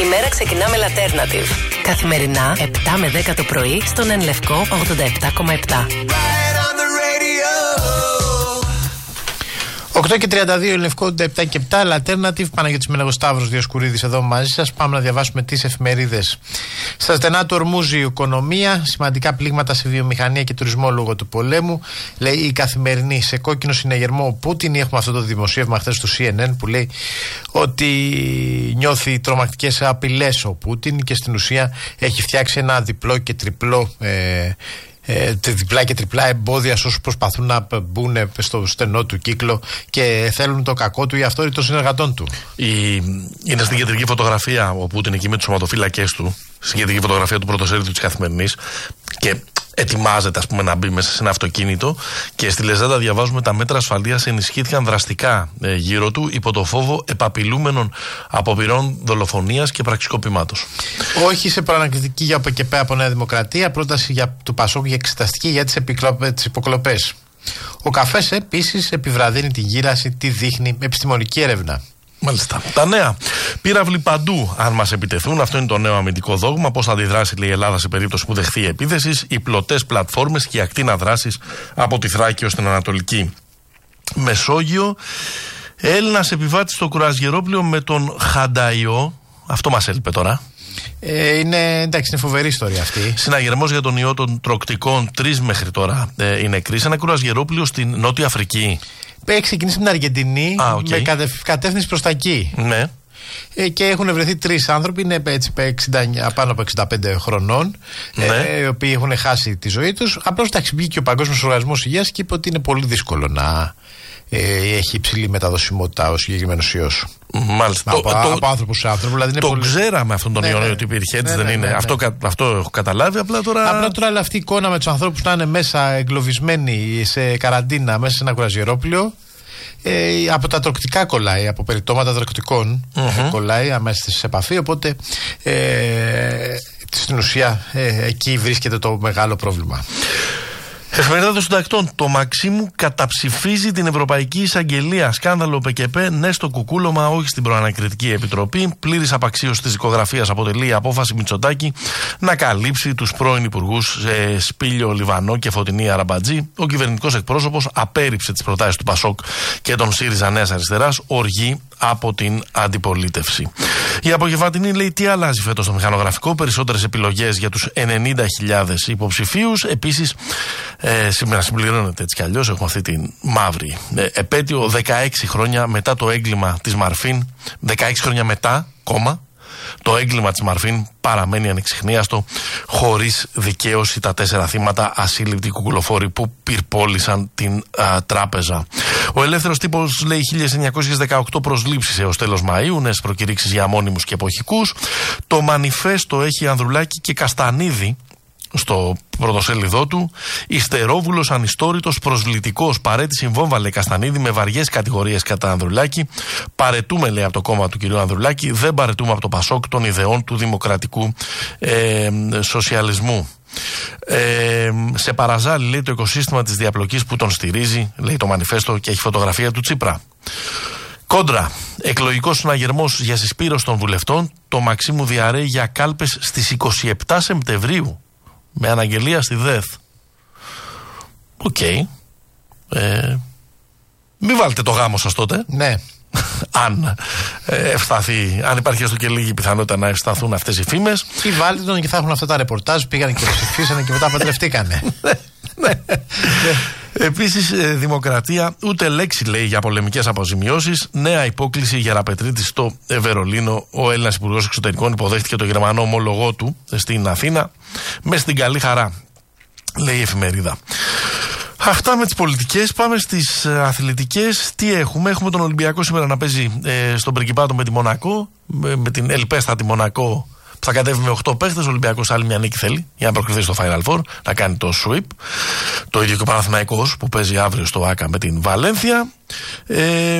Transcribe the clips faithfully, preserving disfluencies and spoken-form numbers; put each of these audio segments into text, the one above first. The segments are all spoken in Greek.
Τη μέρα ξεκινά με Alternative. Καθημερινά επτά με δέκα το πρωί στον Εν Λευκό ογδόντα επτά κόμμα επτά. οκτώ και τριάντα δύο Λευκό ογδόντα επτά και επτά, Alternative, Παναγιώτης Μενεγοσταύρος, Διοσκουρίδης εδώ μαζί σας. Πάμε να διαβάσουμε τις εφημερίδες. Στα στενά του Ορμούζη η οικονομία, σημαντικά πλήγματα σε βιομηχανία και τουρισμό λόγω του πολέμου. Λέει η Καθημερινή, σε κόκκινο συναγερμό ο Πούτιν. Έχουμε αυτό το δημοσίευμα χθες του Σι Εν Εν που λέει ότι νιώθει τρομακτικές απειλές ο Πούτιν και στην ουσία έχει φτιάξει ένα διπλό και τριπλό ε, Ε, διπλά και τριπλά εμπόδια σε όσους προσπαθούν να μπουν στο στενό του κύκλο και θέλουν το κακό του ή αυτό ή των συνεργατών του. Η... Είναι στην κεντρική φωτογραφία ο Πούτιν εκεί με τους σωματοφύλακες του, στην κεντρική φωτογραφία του πρωτοσέλιδου της Καθημερινής, και ετοιμάζεται, ας πούμε, να μπει μέσα σε ένα αυτοκίνητο, και στη λεζάντα διαβάζουμε: τα μέτρα ασφαλείας ενισχύθηκαν δραστικά ε, γύρω του υπό το φόβο επαπειλούμενων αποπειρών δολοφονίας και πραξικοπημάτος. Όχι σε προανακριτική για από και πέρα από Νέα Δημοκρατία, πρόταση για, του Πασόκ για εξεταστική για τις, τις υποκλοπές. Ο καφές επίσης επιβραδύνει τη γύραση, τι δείχνει επιστημονική έρευνα. Μάλιστα. Τα νέα. Πύραυλοι παντού, αν μας επιτεθούν. Αυτό είναι το νέο αμυντικό δόγμα. Πώς θα αντιδράσει, λέει, η Ελλάδα σε περίπτωση που δεχθεί επίθεση. Οι πλωτές πλατφόρμες και η ακτίνα δράσης από τη Θράκη ως την Ανατολική Μεσόγειο. Έλληνας επιβάτης στο κρουαζιερόπλαιο με τον Χανταϊό. Αυτό μας έλειπε τώρα. Ε, είναι, εντάξει, είναι φοβερή ιστορία αυτή. Συναγερμός για τον ιό των τροκτικών. Τρεις μέχρι τώρα ε, είναι κρίση. Ένα κρουαζιερόπλαιο στην Νότια Αφρική. Έχει ξεκινήσει με την Αργεντινή, ah, okay. με κατευ, κατεύθυνση προς τα εκεί. Ναι. Ε, και έχουν βρεθεί τρεις άνθρωποι, είναι έτσι, εξήντα, πάνω από εξήντα πέντε χρονών, ναι. ε, οι οποίοι έχουν χάσει τη ζωή τους. Απλώς εντάξει, βγήκε ο Παγκόσμιος Οργανισμός Υγείας και είπε ότι είναι πολύ δύσκολο να ε, έχει υψηλή μεταδοσιμότητα ο συγκεκριμένος ιός. Μάλιστα. Από, το, από άνθρωπο σε άνθρωπο. Δηλαδή το πολύ... ξέραμε αυτόν τον ναι, ιό, ναι. ότι υπήρχε, έτσι, ναι, δεν ναι, είναι. Ναι, ναι. Αυτό, αυτό έχω καταλάβει. Απλά τώρα. Απλά τώρα αλλά αυτή η εικόνα με τους ανθρώπους να είναι μέσα εγκλωβισμένοι σε καραντίνα, μέσα σε ένα κουραζιερόπλαιο. Ε, από τα τροκτικά κολλάει, από περιτώματα τροκτικών mm-hmm. κολλάει αμέσως σε επαφή, οπότε ε, στην ουσία ε, εκεί βρίσκεται το μεγάλο πρόβλημα. Εφημερίδα των Συντακτών. Το Μαξίμου καταψηφίζει την Ευρωπαϊκή Εισαγγελία. Σκάνδαλο ΠΚΠ, ναι στο κουκούλωμα, όχι στην Προανακριτική Επιτροπή. Πλήρης απαξίωση της δικογραφίας αποτελεί η απόφαση Μητσοτάκη να καλύψει τους πρώην υπουργούς ε, Σπήλιο Λιβανό και Φωτεινή Αραμπατζή. Ο κυβερνητικός εκπρόσωπος απέρριψε τις προτάσεις του Πασόκ και των ΣΥΡΙΖΑ Νέας Αριστεράς, οργή από την αντιπολίτευση. Η Απογευματινή λέει τι αλλάζει φέτος στο μηχανογραφικό, περισσότερες επιλογές για τους ενενήντα χιλιάδες υποψηφίους. Επίσης, ε, σήμερα συμπληρώνεται έτσι κι αλλιώς, έχουμε αυτή την μαύρη ε, επέτειο, δεκαέξι χρόνια μετά το έγκλημα της Μαρφίν, δεκαέξι χρόνια μετά, κόμμα, το έγκλημα της Μαρφίν παραμένει ανεξιχνίαστο, χωρίς δικαίωση τα τέσσερα θύματα ασύλληπτοι κουκουλοφόροι που πυρπόλησαν την α, τράπεζα. Ο Ελεύθερος Τύπος λέει χίλια εννιακόσιες δεκαοκτώ προσλήψεις έως τέλος Μαΐου, νέες προκηρύξεις για μόνιμους και εποχικούς. Το μανιφέστο έχει Ανδρουλάκη και Καστανίδη στο πρωτοσέλιδό του. Ιστερόβουλος, ανιστόρητος, προσβλητικός. Παρέτηση βόμβα, λέει Καστανίδη, με βαριές κατηγορίες κατά Ανδρουλάκη. Παρετούμε, λέει, από το κόμμα του κ. Ανδρουλάκη. Δεν παρετούμε από το Πασόκ των ιδεών του δημοκρατικού ε, σοσιαλισμού. Ε, σε παραζάλι, λέει, το οικοσύστημα της διαπλοκής που τον στηρίζει, λέει το μανιφέστο, και έχει φωτογραφία του Τσίπρα. Κόντρα. Εκλογικός συναγερμός για συσπήρωση των βουλευτών. Το Μαξίμου διαρρέει για κάλπες στις είκοσι επτά Σεπτεμβρίου. Με αναγγελία στη ΔΕΘ. Οκ. Okay. Ε, μην βάλετε το γάμο σας τότε. Ναι. αν ε, ευσταθεί, αν υπάρχει έστω και λίγη πιθανότητα να ευσταθούν αυτές οι φήμες. Ή βάλτε τον και θα έχουν αυτά τα ρεπορτάζ, πήγανε και ψηφίσανε και μετά παντρευτήκανε. Ναι. Επίσης, ε, Δημοκρατία, ούτε λέξη, λέει, για πολεμικές αποζημιώσεις. Νέα υπόκληση για Ραπετρίτη στο ε, Βερολίνο. Ο Έλληνας Υπουργός Εξωτερικών υποδέχτηκε το γερμανό ομόλογό του στην Αθήνα με στην καλή χαρά, λέει η εφημερίδα. Αυτά με τις πολιτικές. Πάμε στις ε, αθλητικές. Τι έχουμε? Έχουμε τον Ολυμπιακό σήμερα να παίζει ε, στον Πριγκιπάτο με τη Μονακό, με, με την ελπέστατη Μονακό. Θα κατέβει με οκτώ παίχτες. Ο Ολυμπιακός άλλη μια νίκη θέλει για να προκριθεί στο Final Four, να κάνει το sweep. Το ίδιο και ο Παναθηναϊκός που παίζει αύριο στο Άκα με την Βαλένθια. Ε,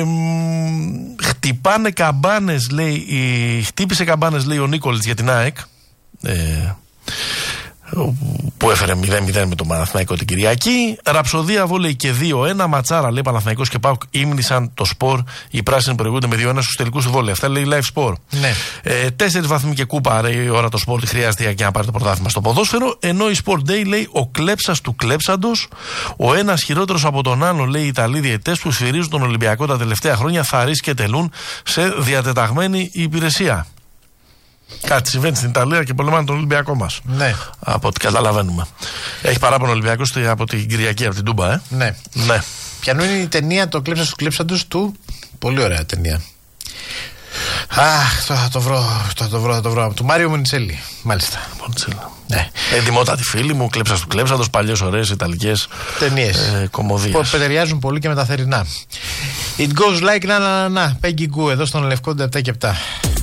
χτυπάνε καμπάνες, λέει, η, χτύπησε καμπάνες, λέει, ο Νίκολιτς για την ΑΕΚ. Ε, που έφερε μηδέν μηδέν με τον Παναθηναϊκό την Κυριακή. Ραψοδία βόλεϊ και δύο ένα. Ματσάρα λέει Παναθηναϊκός και ΠΑΟΚ ύμνησαν το σπορ. Οι πράσινοι προηγούνται με δύο ένα στους τελικούς του βόλεϊ. Αυτά λέει Live Sport. Ναι. Ε, τέσσερις βαθμοί και κούπα λέει η ώρα το σπορ. Τι χρειάζεται για να πάρει το πρωτάθλημα στο ποδόσφαιρο. Ενώ η Sport Day λέει ο κλέψας του κλέψαντος. Ο ένας χειρότερος από τον άλλο λέει οι Ιταλοί διαιτητές που σφυρίζουν τον Ολυμπιακό τα τελευταία χρόνια θα ρίσκε τελούν σε διατεταγμένη υπηρεσία. Κάτι συμβαίνει στην Ιταλία και πολεμάνε τον Ολυμπιακό μας. Ναι. Από ό,τι καταλαβαίνουμε. Έχει παράπονο ο Ολυμπιακός από την Κυριακή, από την Τούμπα, ε. Ναι. Ναι. Ποιανού είναι η ταινία Το κλέψα του κλέψαντος του. Πολύ ωραία ταινία. Αχ, θα το βρω, θα το βρω, θα το βρω. Του Μάριο Μονιτσέλη. Μάλιστα. Μονιτσέλη. Ναι. Εντιμότατη φίλη μου, κλέψα του κλέψαντος, παλιές ωραίες ιταλικές ταινίες. Ε, κομμωδίες. Που ταιριάζουν πολύ και με τα θερινά. It goes like na na na na. Peggy Gou εδώ στον Λευκό επτά και επτά.